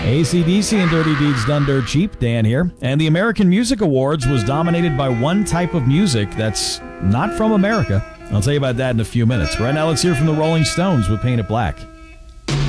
AC/DC and Dirty Deeds Done Dirt Cheap. Dan here. And the American Music Awards was dominated by one type of music that's not from America. I'll tell you about that in a few minutes. Right now, let's hear from the Rolling Stones with Paint It Black.